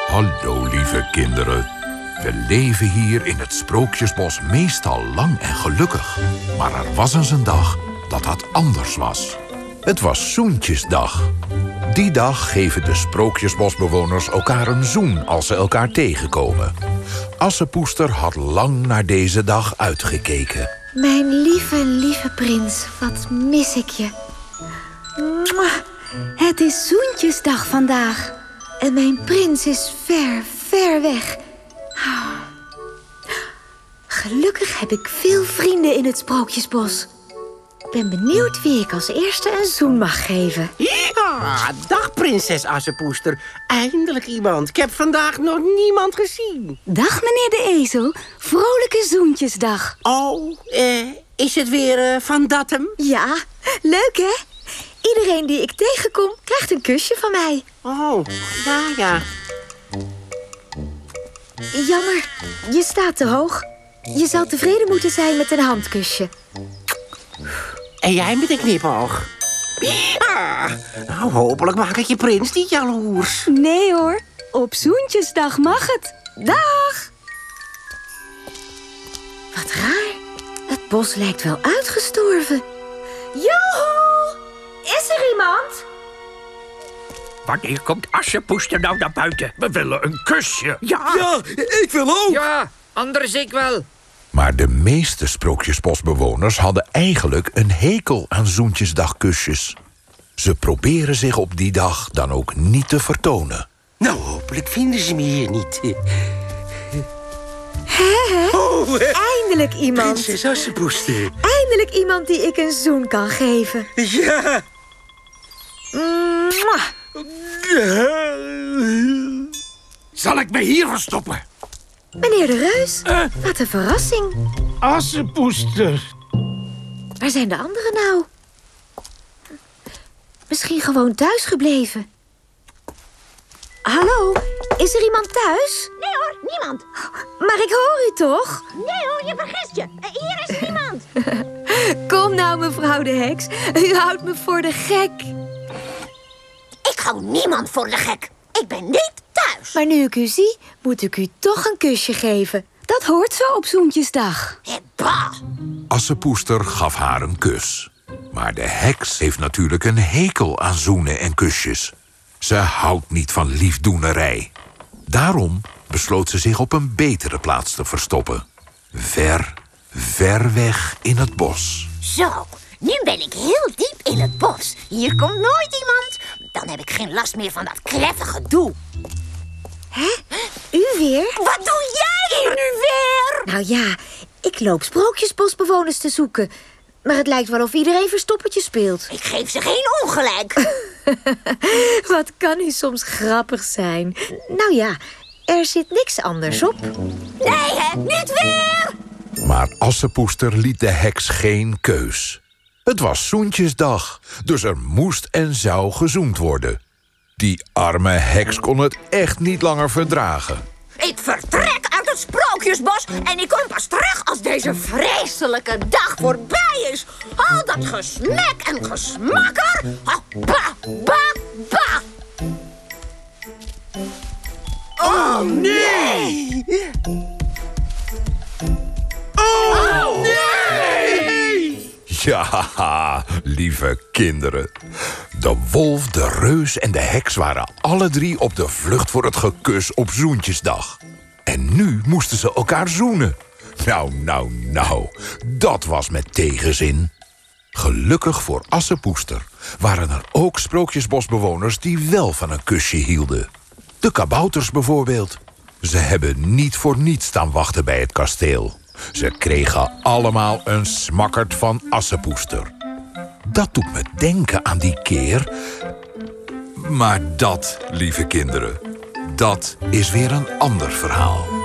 Hallo, lieve kinderen. We leven hier in het Sprookjesbos meestal lang en gelukkig. Maar er was eens een dag dat dat anders was. Het was Zoentjesdag. Die dag geven de Sprookjesbosbewoners elkaar een zoen als ze elkaar tegenkomen. Assepoester had lang naar deze dag uitgekeken. Mijn lieve prins, wat mis ik je. Mwah. Het is Zoentjesdag vandaag. En mijn prins is ver weg. Gelukkig heb ik veel vrienden in het Sprookjesbos. Ik ben benieuwd wie ik als eerste een zoen mag geven. Ja, dag prinses Assepoester. Eindelijk iemand. Ik heb vandaag nog niemand gezien. Dag meneer de ezel. Vrolijke Zoentjesdag. Oh, is het weer Van Dattem? Ja, leuk hè? Iedereen die ik tegenkom krijgt een kusje van mij. Oh, ja. Jammer, je staat te hoog. Je zal tevreden moeten zijn met een handkusje. En jij met een knipoog. Ja, nou, hopelijk maak ik je prins niet jaloers. Nee hoor, op Zoentjesdag mag het. Dag! Wat raar, het bos lijkt wel uitgestorven. Joehoe! Is er iemand? Wanneer komt Assepoester nou naar buiten? We willen een kusje. Ja, ik wil ook. Ja, anders ik wel. Maar de meeste Sprookjesbosbewoners hadden eigenlijk een hekel aan Zoentjesdagkusjes. Ze proberen zich op die dag dan ook niet te vertonen. Nou, hopelijk vinden ze me hier niet. Eindelijk iemand. Prinses Assepoester. Eindelijk iemand die ik een zoen kan geven. Ja. Mwah. Zal ik me hier verstoppen? Meneer de Reus, wat een verrassing. Assepoester. Waar zijn de anderen nou? Misschien gewoon thuis gebleven. Hallo, is er iemand thuis? Nee hoor, niemand. Maar ik hoor u toch? Nee hoor, je vergist je. Hier is niemand. Kom nou, mevrouw de heks. U houdt me voor de gek. Ik hou niemand voor de gek. Ik ben niet thuis. Maar nu ik u zie, moet ik u toch een kusje geven. Dat hoort zo op Zoentjesdag. Bah. Assepoester gaf haar een kus. Maar de heks heeft natuurlijk een hekel aan zoenen en kusjes. Ze houdt niet van liefdoenerij. Daarom besloot ze zich op een betere plaats te verstoppen. Ver weg in het bos. Zo, nu ben ik heel diep in het bos. Hier komt nooit iemand. Dan heb ik geen last meer van dat kleffe gedoe. Hè? U weer? Wat doe jij hier nu weer? Nou ja, ik loop Sprookjesbosbewoners te zoeken. Maar het lijkt wel of iedereen verstoppertje speelt. Ik geef ze geen ongelijk. Wat kan u soms grappig zijn. Nou ja, er zit niks anders op. Nee hè, niet weer! Maar Assepoester liet de heks geen keus. Het was Zoentjesdag, dus er moest en zou gezoend worden. Die arme heks kon het echt niet langer verdragen. Ik vertrek uit het Sprookjesbos en ik kom pas terug als deze vreselijke dag voorbij is. Al dat gesmek en gesmakker. Bah. Oh, nee! Oh, nee! Ja, lieve kinderen. De wolf, de reus en de heks waren alle drie op de vlucht voor het gekus op Zoentjesdag. En nu moesten ze elkaar zoenen. Nou, dat was met tegenzin. Gelukkig voor Assepoester waren er ook Sprookjesbosbewoners die wel van een kusje hielden. De kabouters bijvoorbeeld. Ze hebben niet voor niets staan wachten bij het kasteel. Ze kregen allemaal een smakkerd van Assepoester. Dat doet me denken aan die keer. Maar dat, lieve kinderen, dat is weer een ander verhaal.